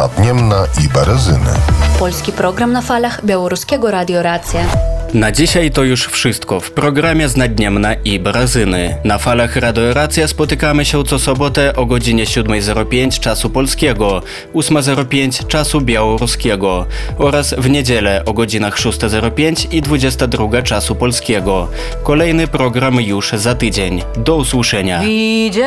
Nadniemna i Berezyny. Polski program na falach Białoruskiego Radio Racja. Na dzisiaj to już wszystko w programie z Nadniemna i Berezyny. Na falach Radio Racja spotykamy się co sobotę o godzinie 7:05 czasu polskiego, 8:05 czasu białoruskiego oraz w niedzielę o godzinach 6:05 i 22 czasu polskiego. Kolejny program już za tydzień. Do usłyszenia.